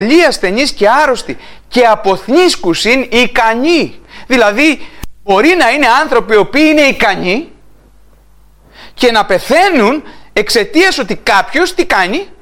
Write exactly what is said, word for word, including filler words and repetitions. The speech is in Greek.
Λίγοι ασθενείς και άρρωστοι και αποθνίσκουσιν ικανοί. Δηλαδή, μπορεί να είναι άνθρωποι οι οποίοι είναι ικανοί και να πεθαίνουν εξαιτίας ότι κάποιος τι κάνει?